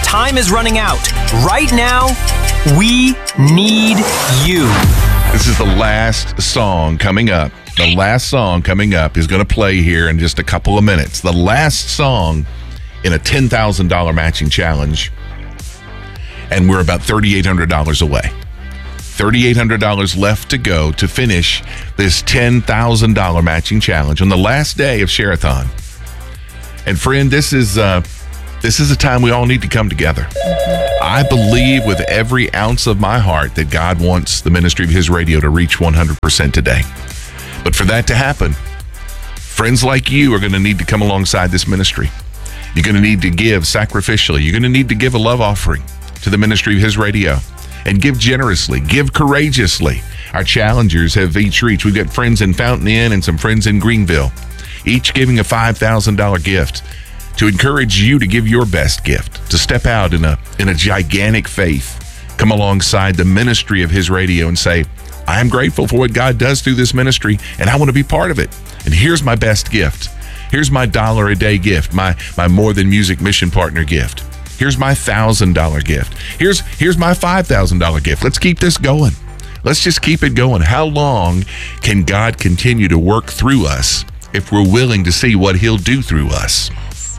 time is running out. Right now, we need you. This is the last song coming up. The last song coming up is going to play here in just a couple of minutes. The last song in a $10,000 matching challenge. And we're about $3,800 away. $3,800 left to go to finish this $10,000 matching challenge on the last day of Share-a-thon. And friend, this is a time we all need to come together. I believe with every ounce of my heart that God wants the ministry of His radio to reach 100% today. But for that to happen, friends like you are going to need to come alongside this ministry. You're going to need to give sacrificially. You're going to need to give a love offering to the ministry of His radio. And give generously, give courageously. Our challengers have each reached. We've got friends in Fountain Inn and some friends in Greenville, each giving a $5,000 gift to encourage you to give your best gift, to step out in a gigantic faith, come alongside the ministry of His radio and say, I am grateful for what God does through this ministry, and I want to be part of it. And here's my best gift. Here's my $1 a day gift, my More Than Music mission partner gift. Here's my $1,000 gift. Here's my $5,000 gift. Let's keep this going. Let's just keep it going. How long can God continue to work through us if we're willing to see what He'll do through us?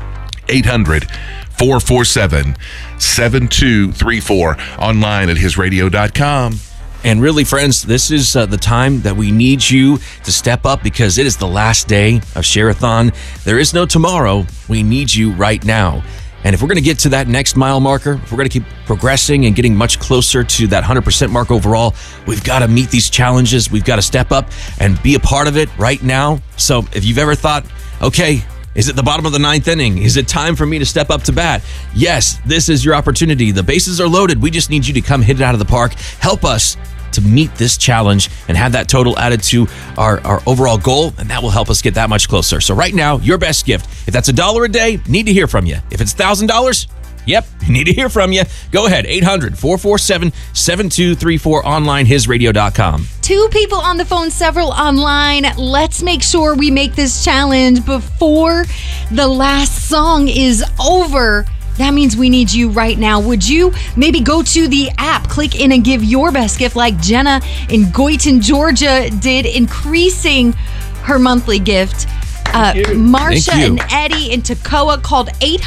800-447-7234, online at hisradio.com. And really, friends, this is the time that we need you to step up because it is the last day of Share-a-thon. There is no tomorrow. We need you right now. And if we're going to get to that next mile marker, if we're going to keep progressing and getting much closer to that 100% mark overall, we've got to meet these challenges. We've got to step up and be a part of it right now. So if you've ever thought, okay, is it the bottom of the ninth inning? Is it time for me to step up to bat? Yes, this is your opportunity. The bases are loaded. We just need you to come hit it out of the park. Help us to meet this challenge and have that total added to our overall goal, and that will help us get that much closer. So right now, your best gift, if that's $1 a day, need to hear from you. If it's $1,000, yep, need to hear from you. Go ahead, 800-447-7234, online, hisradio.com. 2 people on the phone, several online. Let's make sure we make this challenge before the last song is over. That means we need you right now. Would you maybe go to the app, click in and give your best gift like Jenna in Goyton, Georgia did, increasing her monthly gift. Marsha and Eddie in Toccoa called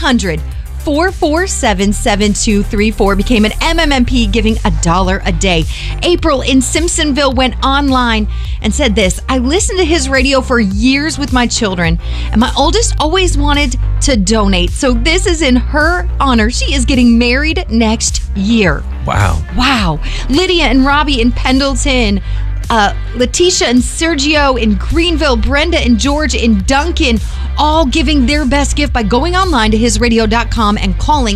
800-447-7234, became an MMMP, giving $1 a day. April in Simpsonville went online and said this: I listened to His radio for years with my children, and my oldest always wanted to donate. So this is in her honor. She is getting married next year. Wow. Lydia and Robbie in Pendleton, Letitia and Sergio in Greenville, Brenda and George in Duncan, all giving their best gift by going online to hisradio.com and calling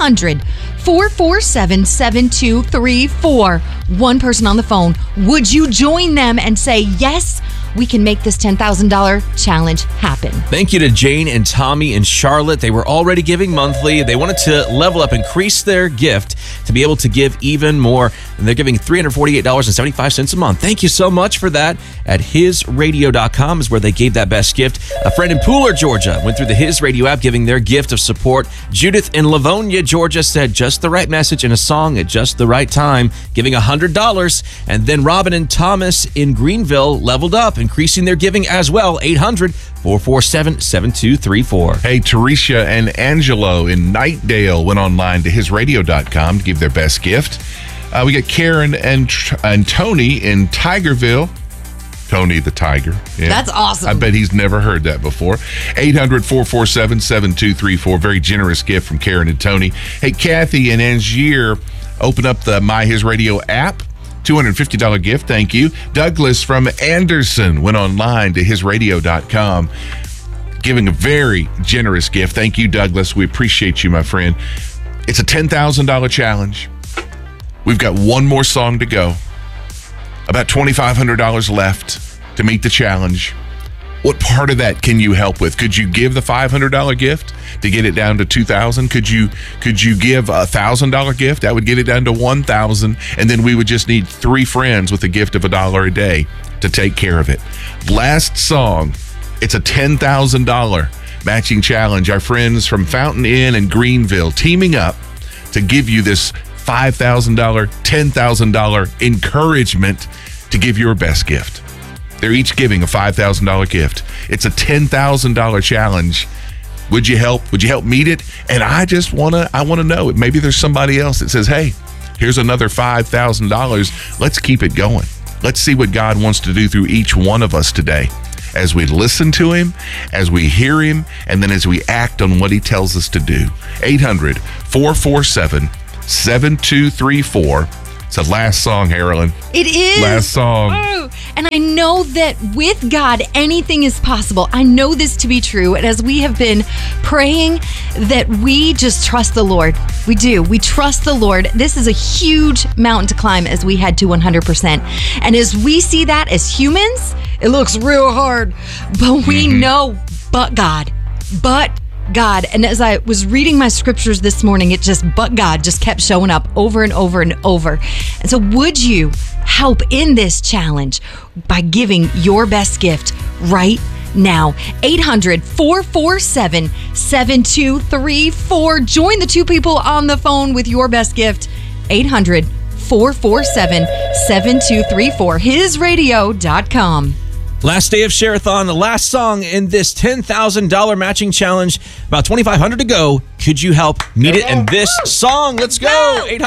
800-447-7234. One person on the phone. Would you join them and say, yes, we can make this $10,000 challenge happen? Thank you to Jane and Tommy in Charlotte. They were already giving monthly. They wanted to level up, increase their gift to be able to give even more. And they're giving $348.75 a month. Thank you so much for that. At hisradio.com is where they gave that best gift. A friend in Pooler, Georgia, went through the His Radio app, giving their gift of support. Judith in Livonia, Georgia, said just the right message and a song at just the right time, giving $100. And then Robin and Thomas in Greenville leveled up, increasing their giving as well. 800-447-7234. Hey, Teresa and Angelo in Nightdale went online to hisradio.com to give their best gift. We got Karen and Tony in Tigerville. Tony the Tiger. Yeah. That's awesome. I bet he's never heard that before. 800-447-7234. Very generous gift from Karen and Tony. Hey, Kathy and Angier open up the My His Radio app. $250 gift, thank you. Douglas from Anderson went online to hisradio.com, giving a very generous gift. Thank you, Douglas. We appreciate you, my friend. It's a $10,000 challenge. We've got one more song to go. About $2,500 left to meet the challenge. What part of that can you help with? Could you give the $500 gift to get it down to $2,000? Could you give a $1,000 gift? That would get it down to $1,000, and then we would just need 3 friends with a gift of $1 a day to take care of it. Last song. It's a $10,000 matching challenge. Our friends from Fountain Inn and Greenville teaming up to give you this $5,000, $10,000 encouragement to give your best gift. They're each giving a $5,000 gift. It's a $10,000 challenge. Would you help? Would you help meet it? And I want to know. Maybe there's somebody else that says, hey, here's another $5,000. Let's keep it going. Let's see what God wants to do through each one of us today as we listen to him, as we hear him, and then as we act on what he tells us to do. 800-447-7234. It's the last song, Harrelyn. It is. Last song. Oh, and I know that with God, anything is possible. I know this to be true. And as we have been praying, that we just trust the Lord. We do. We trust the Lord. This is a huge mountain to climb as we head to 100%. And as we see that as humans, it looks real hard. But we know, but God. And as I was reading my scriptures this morning, but God just kept showing up over and over and over. And so would you help in this challenge by giving your best gift right now? 800-447-7234. Join the two people on the phone with your best gift. 800-447-7234. HisRadio.com. Last day of Share-a-thon, the last song in this $10,000 matching challenge. About $2,500 to go. Could you help meet it in this song? Let's go. 800